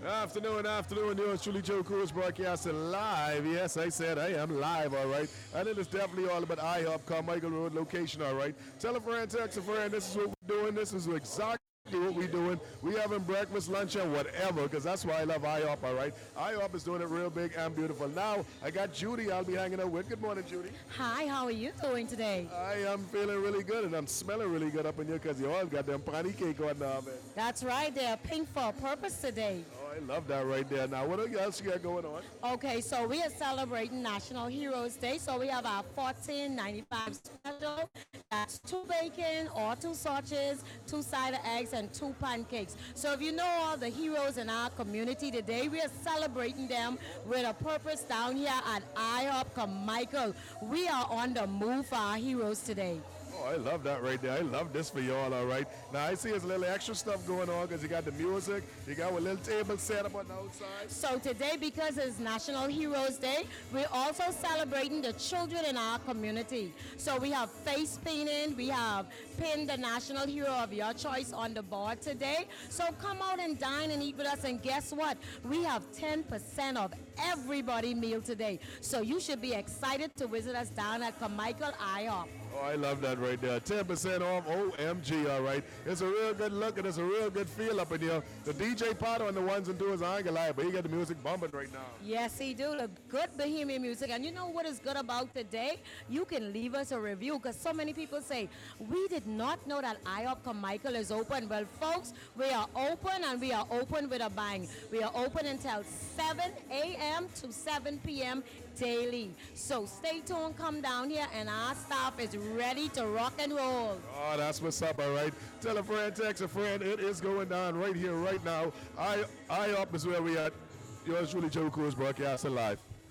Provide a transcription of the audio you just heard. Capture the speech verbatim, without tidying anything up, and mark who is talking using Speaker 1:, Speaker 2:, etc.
Speaker 1: Afternoon, afternoon. Yours truly, Joe Cruz, broadcasting live. Yes, I said I am live, all right. And it is definitely all about IHOP, Carmichael Road location, all right. Tell a friend, text a friend, this is what we're doing. This is exactly what we're doing. We having breakfast, lunch, and whatever, because that's why I love IHOP, all right. IHOP is doing it real big and beautiful. Now, I got Judy I'll be hanging out with. Good morning, Judy.
Speaker 2: Hi, how are you doing today?
Speaker 1: I am feeling really good, and I'm smelling really good up in here because you all got them patty cake on the oven.
Speaker 2: That's right, they're pink for a purpose today.
Speaker 1: Oh, I love that right there. Now, what else you got going on?
Speaker 2: Okay, so we are celebrating National Heroes Day, so we have our fourteen ninety-five special. That's two bacon or two sausages, two cider eggs, and two pancakes. So if you know all the heroes in our community today, we are celebrating them with a purpose down here at IHOP Carmichael. We are on the move for our heroes today.
Speaker 1: Oh, I love that right there. I love this for y'all, all right. Now, I see there's a little extra stuff going on because you got the music. You got a little table set up on the outside.
Speaker 2: So today, because it's National Heroes Day, we're also celebrating the children in our community. So we have face painting. We have pin the national hero of your choice on the board today. So come out and dine and eat with us. And guess what? We have ten percent of everybody meal today. So you should be excited to visit us down at Carmichael IHOP.
Speaker 1: Oh, I love that right there. ten percent off, O M G, all right. It's a real good look and it's a real good feel up in here. The D J Potter on the ones and twos, I ain't gonna lie, but he got the music bumping right now.
Speaker 2: Yes, he do. The good bohemian music. And you know what is good about today? You can leave us a review because so many people say, we did not know that IHOP Carmichael is open. Well, folks, we are open and we are open with a bang. We are open until seven a m to seven p m daily. So stay tuned, come down here, and our staff is ready to rock and roll.
Speaker 1: Oh, that's what's up, all right. Tell a friend, text a friend. It is going down right here, right now. I IHOP is where we at. Yours truly, Joe Cruz, broadcasting live.